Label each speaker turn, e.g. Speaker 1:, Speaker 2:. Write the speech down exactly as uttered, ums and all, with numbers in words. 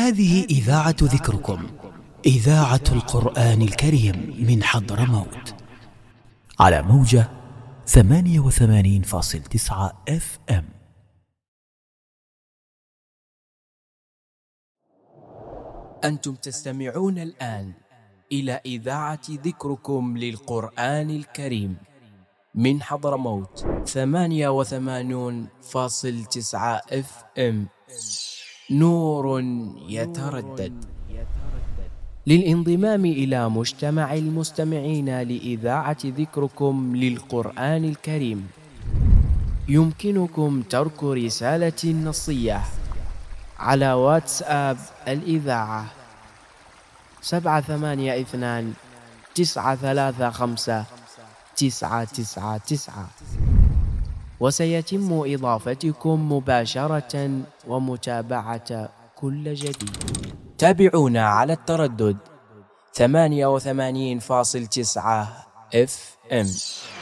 Speaker 1: هذه إذاعة ذكركم، إذاعة القرآن الكريم من حضرموت، على موجة ثمانية وثمانين فاصل تسعة اف ام.
Speaker 2: أنتم تستمعون الآن إلى إذاعة ذكركم للقرآن الكريم من حضرموت ثمانية وثمانون فاصل تسعة اف ام. نور يتردد. للانضمام إلى مجتمع المستمعين لإذاعة ذكركم للقرآن الكريم يمكنكم ترك رسالة نصية على واتساب الإذاعة سبعة ثمانية اثنان تسعة ثلاثة خمسة تسعة تسعة تسعة، وسيتم إضافتكم مباشرة ومتابعة كل جديد. تابعونا على التردد ثمانية وثمانين فاصل تسعة اف ام.